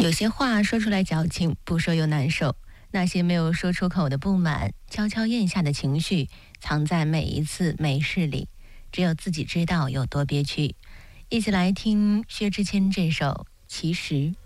有些话说出来矫情，不说又难受。那些没有说出口的不满，悄悄咽下的情绪，藏在每一次没事里，只有自己知道有多憋屈。一起来听薛之谦这首《其实》。